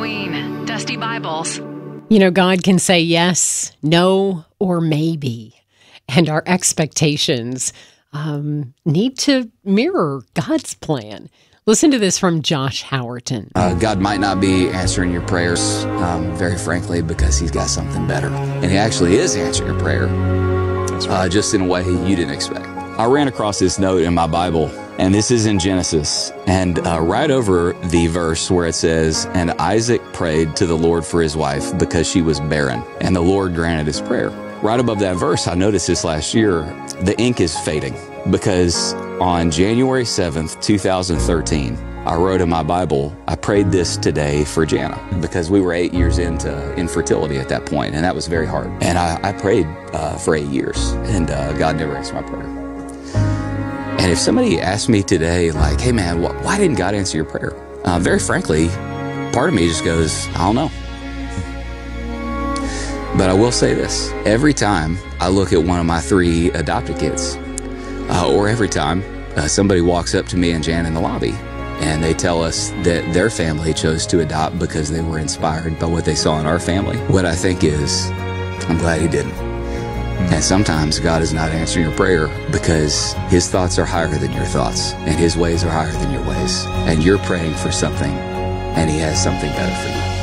Queen, Dusty Bibles. You know, God can say yes, no, or maybe. And our expectations need to mirror God's plan. Listen to this from Josh Howerton. God might not be answering your prayers, very frankly, because he's got something better. And he actually is answering your prayer, just in a way you didn't expect. I ran across this note in my Bible, and this is in Genesis, and right over the verse where it says, "And Isaac prayed to the Lord for his wife because she was barren, and the Lord granted his prayer." Right above that verse, I noticed this last year, the ink is fading, because on January 7th, 2013, I wrote in my Bible, "I prayed this today for Jana," because we were 8 years into infertility at that point, and that was very hard. And I prayed for 8 years, and God never answered my prayer. And if somebody asked me today, like, "Hey man, why didn't God answer your prayer?" Very frankly, part of me just goes, "I don't know." But I will say this, every time I look at one of my 3 adopted kids, or every time somebody walks up to me and Jan in the lobby, and they tell us that their family chose to adopt because they were inspired by what they saw in our family, what I think is, I'm glad he didn't. And sometimes God is not answering your prayer because his thoughts are higher than your thoughts, and his ways are higher than your ways. And you're praying for something, and he has something better for you.